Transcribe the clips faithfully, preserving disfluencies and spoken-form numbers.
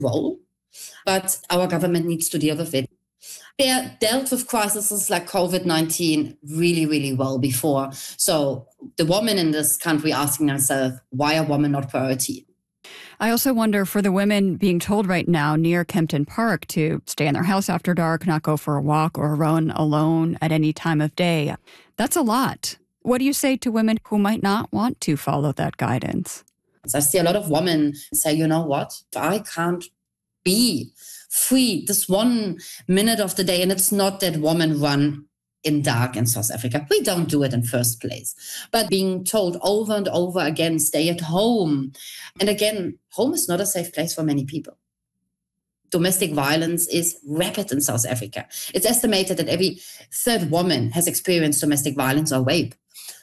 role, but our government needs to deal with it. They dealt with crises like COVID nineteen really, really well before. So the women in this country asking themselves, why are women not priority? I also wonder for the women being told right now near Kempton Park to stay in their house after dark, not go for a walk or run alone at any time of day. That's a lot. What do you say to women who might not want to follow that guidance? I see a lot of women say, you know what, I can't be free this one minute of the day. And it's not that women run in dark in South Africa. We don't do it in first place. But being told over and over again, stay at home. And again, home is not a safe place for many people. Domestic violence is rapid in South Africa. It's estimated that every third woman has experienced domestic violence or rape.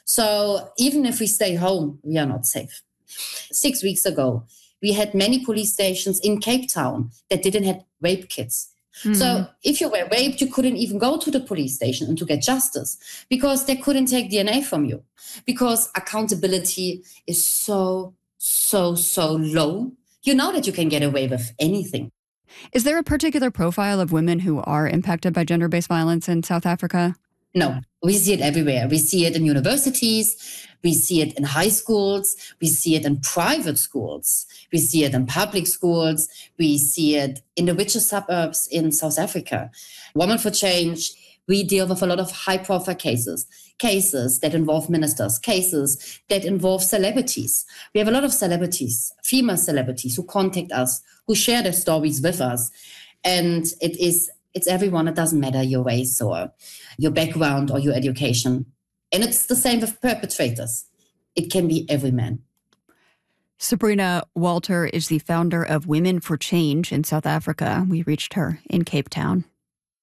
So even if we stay home, we are not safe. Six weeks ago, we had many police stations in Cape Town that didn't have rape kits. Mm. So if you were raped, you couldn't even go to the police station and to get justice because they couldn't take D N A from you because accountability is so, so, so low. You know that you can get away with anything. Is there a particular profile of women who are impacted by gender-based violence in South Africa? No, we see it everywhere. We see it in universities. We see it in high schools. We see it in private schools. We see it in public schools. We see it in the richest suburbs in South Africa. Women for Change, we deal with a lot of high-profile cases, cases that involve ministers, cases that involve celebrities. We have a lot of celebrities, female celebrities who contact us, who share their stories with us. And it is It's everyone. It doesn't matter your race or your background or your education. And it's the same with perpetrators. It can be every man. Sabrina Walter is the founder of Women for Change in South Africa. We reached her in Cape Town.